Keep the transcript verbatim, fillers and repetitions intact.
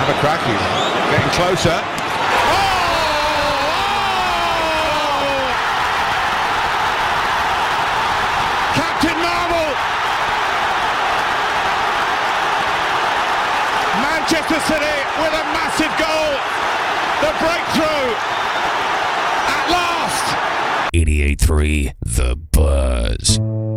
have a crack. He's getting closer. Captain Marvel! Manchester City with a massive goal. The breakthrough at last. eighty-eight point three The Buzz.